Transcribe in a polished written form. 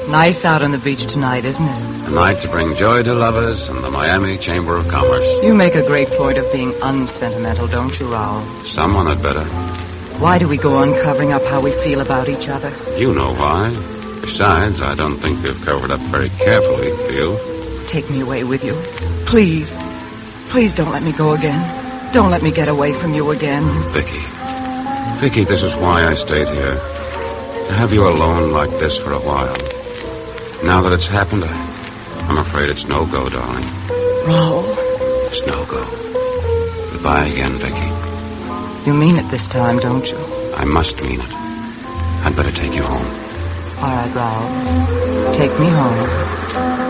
Nice out on the beach tonight, isn't it? A night to bring joy to lovers and the Miami Chamber of Commerce. You make a great point of being unsentimental, don't you, Raoul? Someone had better. Why do we go on covering up how we feel about each other? You know why. Besides, I don't think we've covered up very carefully, do you? Take me away with you. Please. Please don't let me go again. Don't let me get away from you again. Vicky, this is why I stayed here. To have you alone like this for a while. Now that it's happened, I'm afraid it's no go, darling. Raoul. It's no go. Goodbye again, Vicky. You mean it this time, don't you? I must mean it. I'd better take you home. All right, Raoul. Take me home.